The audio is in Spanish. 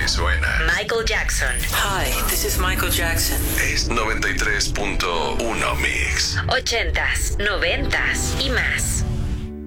suena. Michael Jackson. Hi, this is Michael Jackson. Es 93.1 Mix. 80s, 90s y más.